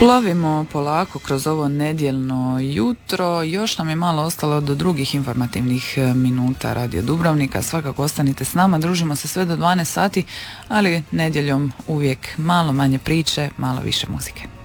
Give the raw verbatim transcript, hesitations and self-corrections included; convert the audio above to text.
Plovimo polako kroz ovo nedjeljno jutro, još nam je malo ostalo do drugih informativnih minuta Radio Dubrovnika. Svakako ostanite s nama, družimo se sve do dvanaest sati, ali nedjeljom uvijek malo manje priče, malo više muzike.